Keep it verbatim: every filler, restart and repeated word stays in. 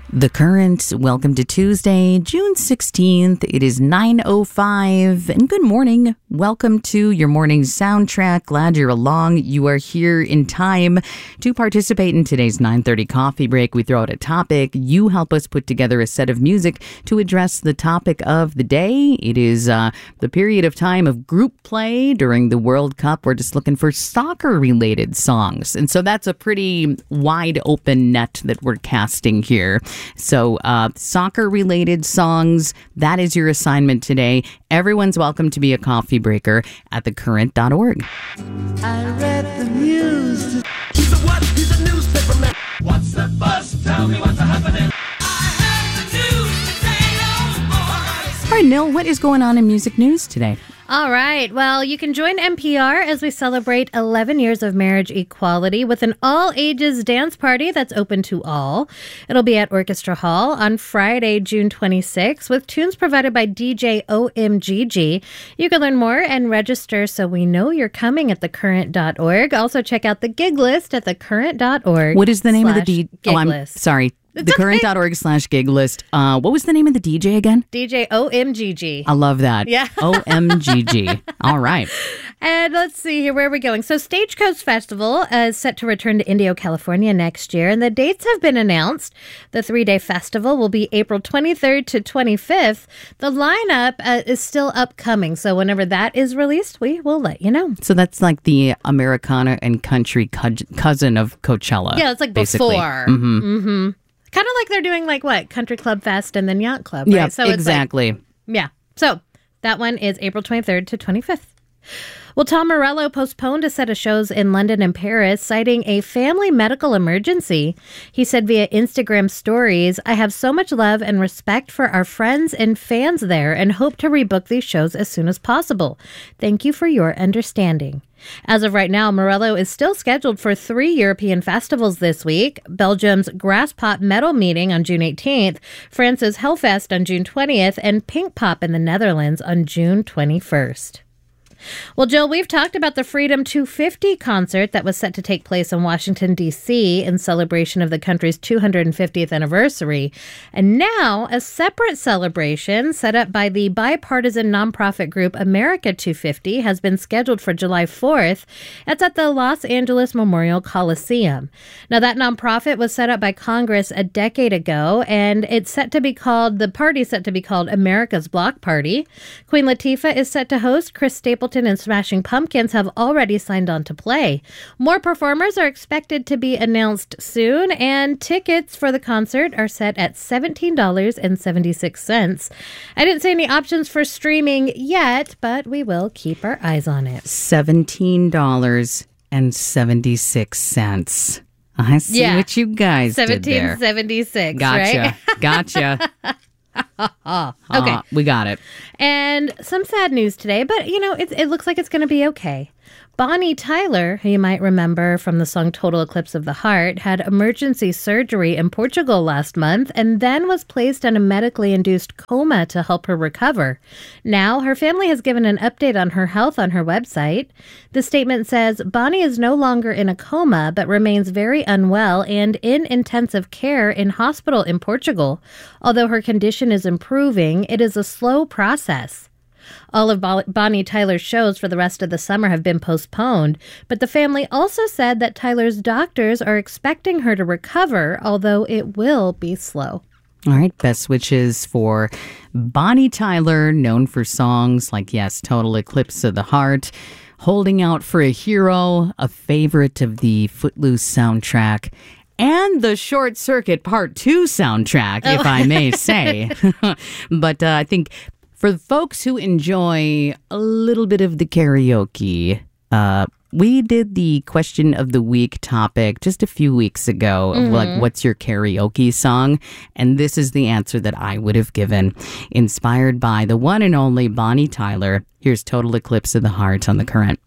The Current, welcome to Tuesday, June sixteenth. It is nine oh five, and good morning. Welcome to your morning soundtrack. Glad you're along. You are here in time to participate in today's nine thirty coffee break. We throw out a topic. You help us put together a set of music to address the topic of the day. It is uh, the period of time of group play during the World Cup. We're just looking for soccer-related songs. And so that's a pretty wide open net that we're casting here. So uh, soccer-related songs, that is your assignment today. Everyone's welcome to be a coffee breaker at the current dot org. I read the news. He's a what? He's a newspaper man. What's the buzz? Tell me what's happening. I heard the news. Say no more. All right, Nil, what is going on in music news today? All right. Well, you can join N P R as we celebrate eleven years of marriage equality with an all-ages dance party that's open to all. It'll be at Orchestra Hall on Friday, June twenty-sixth, with tunes provided by D J O M G G. You can learn more and register so we know you're coming at the current dot org. Also, check out the gig list at the current dot org. What is the name of the D J? Gig oh, I'm list. sorry. the current dot org slash gig list. Uh, what was the name of the D J again? D J O M G G. I love that. Yeah. O M G G. All right. And let's see here, where are we going? So Stagecoach Festival is set to return to Indio, California next year, and the dates have been announced. The three-day festival will be April twenty-third to twenty-fifth. The lineup uh, is still upcoming, so whenever that is released, we will let you know. So that's like the Americana and country co- cousin of Coachella. Yeah, it's like basically. before. Mm-hmm. Mm-hmm. Kind of like they're doing like what? Country Club Fest and then Yacht Club, right? Yeah, so exactly. It's like, yeah. So that one is April twenty-third to twenty-fifth. Well, Tom Morello postponed a set of shows in London and Paris, citing a family medical emergency. He said via Instagram stories, "I have so much love and respect for our friends and fans there and hope to rebook these shows as soon as possible. Thank you for your understanding." As of right now, Morello is still scheduled for three European festivals this week: Belgium's Grasspop Metal Meeting on June eighteenth, France's Hellfest on June twentieth, and Pinkpop in the Netherlands on June twenty-first. Well, Jill, we've talked about the Freedom two fifty concert that was set to take place in Washington, D C in celebration of the country's two hundred fiftieth anniversary. And now a separate celebration set up by the bipartisan nonprofit group America two fifty has been scheduled for July fourth. It's at the Los Angeles Memorial Coliseum. Now, that nonprofit was set up by Congress a decade ago, and it's set to be called, the party's set to be called America's Block Party. Queen Latifah is set to host. Chris Stapleton and Smashing Pumpkins have already signed on to play. More performers are expected to be announced soon, and tickets for the concert are set at seventeen dollars and seventy-six cents. I didn't see any options for streaming yet, but we will keep our eyes on it. seventeen dollars and seventy-six cents. I see Yeah. what you guys did there. seventeen seventy-six, Gotcha. right? Gotcha. Okay. Uh, we got it. And some sad news today, but, you know, it, it looks like it's going to be okay. Bonnie Tyler, who you might remember from the song Total Eclipse of the Heart, had emergency surgery in Portugal last month and then was placed in a medically induced coma to help her recover. Now, her family has given an update on her health on her website. The statement says, "Bonnie is no longer in a coma, but remains very unwell and in intensive care in hospital in Portugal. Although her condition is improving, it is a slow process." All of Bonnie Tyler's shows for the rest of the summer have been postponed, but the family also said that Tyler's doctors are expecting her to recover, although it will be slow. All right, best wishes for Bonnie Tyler, known for songs like, yes, Total Eclipse of the Heart, Holding Out for a Hero, a favorite of the Footloose soundtrack, and the Short Circuit Part two soundtrack, oh. if I may say. But uh, I think for folks who enjoy a little bit of the karaoke, uh, we did the question of the week topic just a few weeks ago of mm-hmm. like, what's your karaoke song? And this is the answer that I would have given. Inspired by the one and only Bonnie Tyler, here's Total Eclipse of the Heart on The Current.